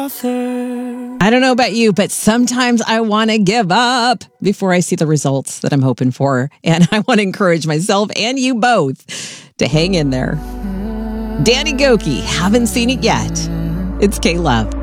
author. I don't know about you, but sometimes I want to give up before I see the results that I'm hoping for. And I want to encourage myself and you both to hang in there. Danny Gokey, haven't seen it yet. It's K-Love.